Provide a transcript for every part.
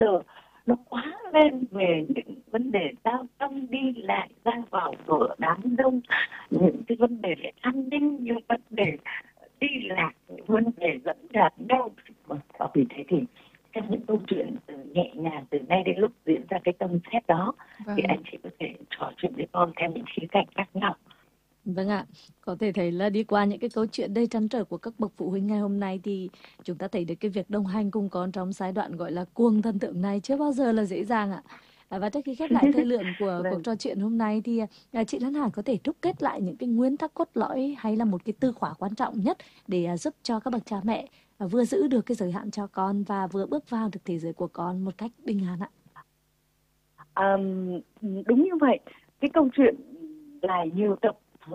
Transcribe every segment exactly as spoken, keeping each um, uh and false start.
giờ nó quá lên về những vấn đề giao thông đi lại ra vào cửa đám đông, những cái vấn đề về an ninh, những vấn đề đi lạc, những vấn đề dẫn đạt nhau. Và vì thế thì trong những câu chuyện từ nhẹ nhàng từ nay đến lúc diễn ra cái tâm xét đó, vâng, thì anh chị có thể trò chuyện với con theo những khía cạnh khác nhau. Vâng ạ, có thể thấy là đi qua những cái câu chuyện đầy trăn trở của các bậc phụ huynh ngày hôm nay thì chúng ta thấy được cái việc đồng hành cùng con trong giai đoạn gọi là cuồng thần tượng này chưa bao giờ là dễ dàng ạ. À, và trước khi khép lại thời lượng của cuộc trò chuyện hôm nay thì à, chị Lan Hải có thể đúc kết lại những cái nguyên tắc cốt lõi hay là một cái tư khóa quan trọng nhất để à, giúp cho các bậc cha mẹ à, vừa giữ được cái giới hạn cho con và vừa bước vào được thế giới của con một cách bình an ạ. À, đúng như vậy, cái câu chuyện là nhiều tập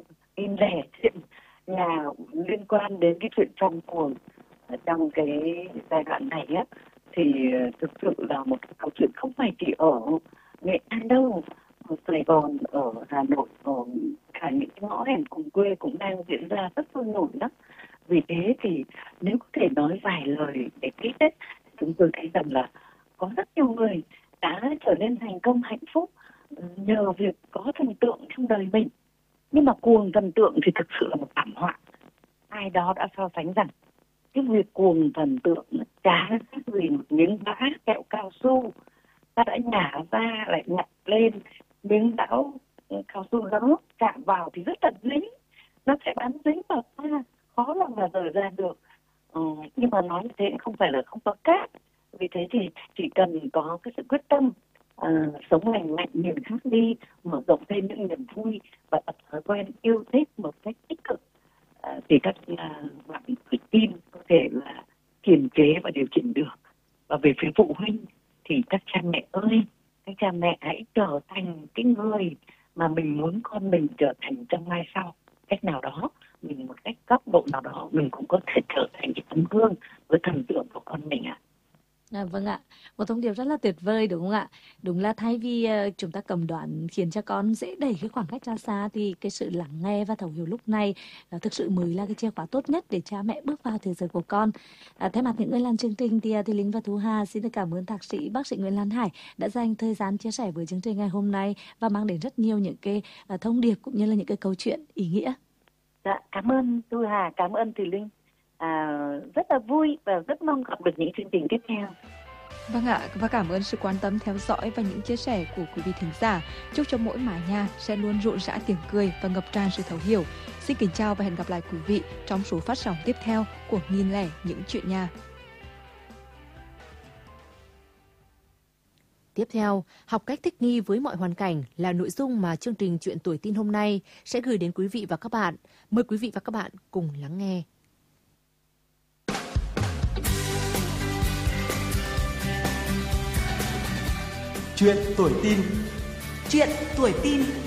in lẻ chuyện là liên quan đến cái chuyện trong cuồng trong cái giai đoạn này á, thì thực sự là một cái câu chuyện không phải chỉ ở Nghệ An đâu, ở Sài Gòn, ở Hà Nội, ở cả những cái ngõ hẻm cùng quê cũng đang diễn ra rất sôi nổi đó. Vì thế thì nếu có thể nói vài lời để kết thúc, chúng tôi thấy rằng là có rất nhiều người đã trở nên thành công hạnh phúc nhờ việc có thần tượng trong đời mình. Nhưng mà cuồng thần tượng thì thực sự là một thảm họa. Ai đó đã so sánh rằng cái việc cuồng thần tượng chả khác gì một miếng bã kẹo cao su. Ta đã nhả ra lại nhặt lên, miếng bão cao su đó chạm vào thì rất là dính. Nó sẽ bám dính vào ta, khó lòng mà rời ra được. Ừ, nhưng mà nói như thế không phải là không có cách. Vì thế thì chỉ cần có cái sự quyết tâm, à, sống lành mạnh, nhìn khác đi, mở rộng thêm những niềm vui và tập thói quen yêu thích một cách tích cực, à, thì các à, bạn phải tin có thể là kiềm chế và điều chỉnh được. Và về phía phụ huynh thì các cha mẹ ơi, các cha mẹ hãy trở thành cái người mà mình muốn con mình trở thành trong mai sau. Cách nào đó, mình một cách góc độ nào đó, mình cũng có thể trở thành cái tấm gương với thần tượng của con mình ạ. À, vâng ạ, một thông điệp rất là tuyệt vời đúng không ạ? Đúng là thay vì uh, chúng ta cầm đoán khiến cho con dễ đẩy cái khoảng cách ra xa thì cái sự lắng nghe và thấu hiểu lúc này uh, thực sự mới là cái chìa khóa tốt nhất để cha mẹ bước vào thế giới của con. Uh, thay mặt những người làm chương trình thì uh, thì Linh và Thu Hà xin được cảm ơn thạc sĩ bác sĩ Nguyễn Lan Hải đã dành thời gian chia sẻ với chương trình ngày hôm nay và mang đến rất nhiều những cái uh, thông điệp cũng như là những cái câu chuyện ý nghĩa. Dạ, cảm ơn Thu Hà, cảm ơn Thùy Linh. À, rất là vui và rất mong gặp được những chương trình tiếp theo. Vâng ạ, và cảm ơn sự quan tâm theo dõi và những chia sẻ của quý vị thính giả. Chúc cho mỗi mái nhà sẽ luôn rộn rã tiếng cười và ngập tràn sự thấu hiểu. Xin kính chào và hẹn gặp lại quý vị trong số phát sóng tiếp theo của Nghìn lẻ những chuyện nhà. Tiếp theo, học cách thích nghi với mọi hoàn cảnh là nội dung mà chương trình Chuyện tuổi tin hôm nay sẽ gửi đến quý vị và các bạn. Mời quý vị và các bạn cùng lắng nghe. Chuyện tuổi tin. Chuyện tuổi tin.